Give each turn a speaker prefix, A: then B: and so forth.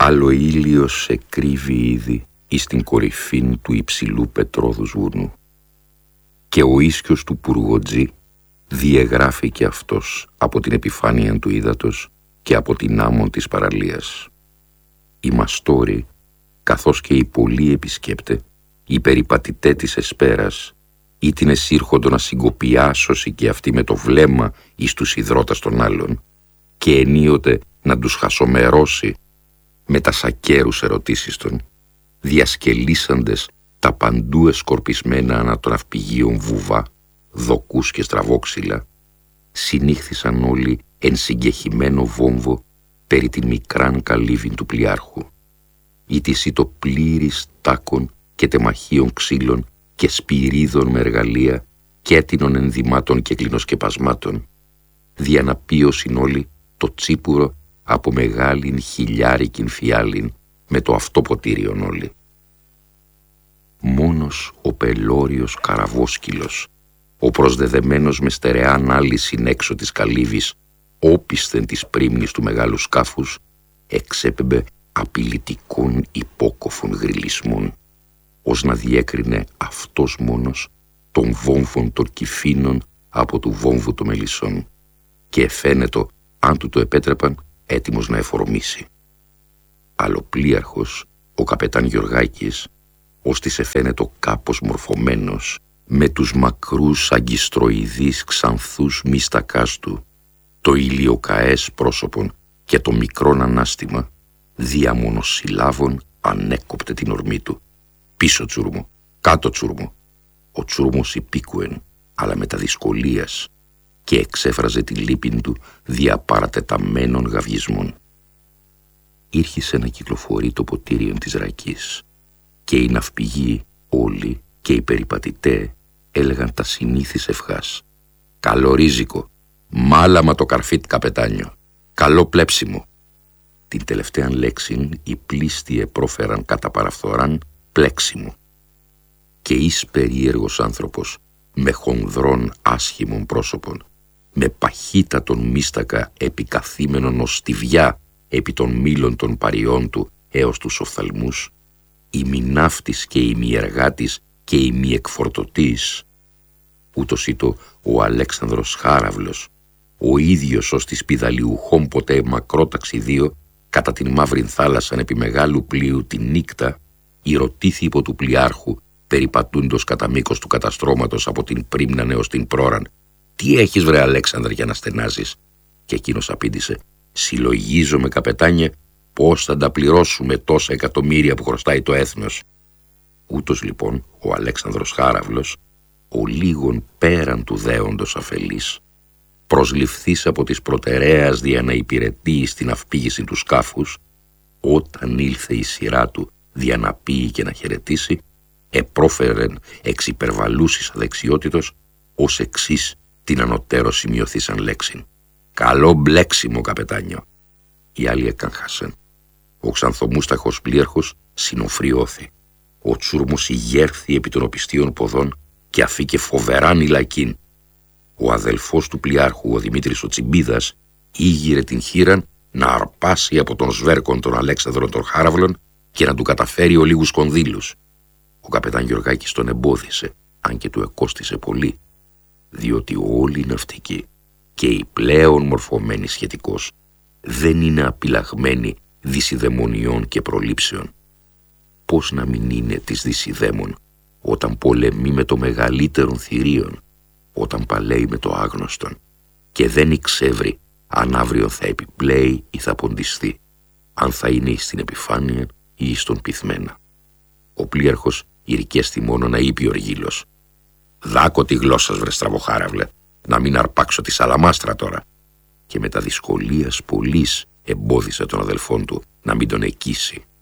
A: Άλλο ήλιος σε κρύβει ήδη εις την κορυφήν του υψηλού πετρώδους βουνού. Και ο ίσκιος του πουργοτζή διεγράφει και αυτός από την επιφάνεια του ύδατος και από την άμμον της παραλίας. Οι μαστόροι, καθώς και οι πολλοί επισκέπτε, οι περιπατητέ της εσπέρας, ή την εσύρχοντο να συγκοπιάσωση και αυτοί με το βλέμμα εις τους ιδρώτας των άλλων, και ενίοτε να τους χασομερώσει με τα σακέρους ερωτήσεις των, διασκελίσαντες τα παντού εσκορπισμένα ανά των αυπηγείων βουβά, δοκούς και στραβόξυλα, συνήχθησαν όλοι εν συγκεχημένο βόμβο περί την μικράν καλύβην του πλοιάρχου, ή της ή το πλήρης τάκων και τεμαχίων ξύλων και σπυρίδων με εργαλεία και έτινων ενδυμάτων και κλινοσκεπασμάτων, διαναπίωσιν όλοι το τσίπουρο από μεγάλην χιλιάρικην φιάλην με το αυτό ποτήριον όλοι. Μόνος ο πελώριος καραβόσκυλος, ο προσδεδεμένος με στερεά ανάλυσιν έξω της καλύβης, όπισθεν της πρίμνης του μεγάλου σκάφους, εξέπεμπε απειλητικών υπόκοφων γρυλισμών, ως να διέκρινε αυτός μόνος των βόμβων των κυφήνων από του βόμβου των μελισσών, και εφαίνετο, αν του το επέτρεπαν, έτοιμος να εφορμήσει. Αλλοπλοίαρχος, ο καπετάν Γεωργάκης, ως της εφαίνετο κάπως μορφωμένος, με τους μακρούς αγκιστροειδείς ξανθούς μίστακάς του, το ηλιοκαές πρόσωπον και το μικρόν ανάστημα, διαμονοσυλλάβων ανέκοπτε την ορμή του. Πίσω τσούρμο, κάτω τσούρμο. Ο τσούρμος υπήκουεν, αλλά με τα δυσκολίας, και εξέφραζε τη λύπην του διαπαρατεταμένων γαυγισμών. Ήρχισε να κυκλοφορεί το ποτήριον της ρακής, και οι ναυπηγοί όλοι και οι περιπατητέ έλεγαν τα συνήθις ευχάς. Καλό ρίζικο, μάλαμα το καρφίτ καπετάνιο, καλό πλέψιμο. Την τελευταία λέξην οι πλήστοι επρόφεραν κατά παραφθοράν πλέξιμο. Και εις περίεργος άνθρωπος, με χονδρών άσχημων πρόσωπων, με παχύτατον μίστακα επικαθήμενον ως στιβιά επί των μήλων των παριών του έως τους οφθαλμούς, ημιναύτης και ημιεργάτης και ημιεκφορτωτής, ούτως ήτο ο Αλέξανδρος Χάραυλος, ο ίδιος ως της πηδαλιουχών ποτέ μακρό ταξιδίο, κατά την μαύρην θάλασσαν επί μεγάλου πλοίου τη νύκτα, ηρωτήθη υπό του πλοιάρχου, περιπατούντος κατά μήκος του καταστρώματος από την πρίμναν έως την πρόραν. «Τι έχεις βρε Αλέξανδρε για να στενάζεις?» Και εκείνος απήντησε, «Συλλογίζομαι καπετάνιε, πώς θα τα πληρώσουμε τόσα εκατομμύρια που χρωστάει το έθνος». Ούτως λοιπόν ο Αλέξανδρος Χάραυλος, ο λίγον πέραν του δέοντος αφελής, προσληφθείς από της προτεραίας δια να υπηρετεί στην αυπήγηση του σκάφους, όταν ήλθε η σειρά του δια να πει και να χαιρετήσει, επρόφερεν εξ υπερβαλούσης αδεξιότητος ως εξής την ανωτέρω σημειωθήσαν λέξην. «Καλό μπλέξιμο, καπετάνιο». Οι άλλοι έκαγχασαν. Ο ξανθομούσταχος πλοίαρχος συνοφριώθη. Ο τσούρμος ηγέρθη επί των οπισθίων ποδών και αφήκε φοβεράν ηλακήν. Ο αδελφός του πλοιάρχου, ο Δημήτρης ο Τσιμπίδας, ήγηρε την χείραν να αρπάσει από τον σβέρκον των Αλέξανδρων των Χάραυλων και να του καταφέρει ο λίγους κονδύλους. Ο καπετάν Γεωργάκης τον εμπόδισε, αν και του εκόστησε πολύ, διότι όλοι οι ναυτικοί και οι πλέον μορφωμένοι σχετικώς δεν είναι απειλαγμένοι δυσιδαιμονιών και προλήψεων. Πώς να μην είναι της δυσιδαίμων όταν πολεμεί με το μεγαλύτερον θηρίον, όταν παλέει με το άγνωστον και δεν εξεύρει αν αύριο θα επιπλέει ή θα ποντιστεί, αν θα είναι στην επιφάνεια ή στον πυθμένα. Ο πλοίαρχος ηρικέστη μόνο να είπε ο Οργύλος, «Δάκω τη γλώσσα βρε στραβοχάραυλε, να μην αρπάξω τη σαλαμάστρα τώρα». Και με τα δυσκολίας πολλής εμπόδισε τον αδελφόν του να μην τον εκκίσει.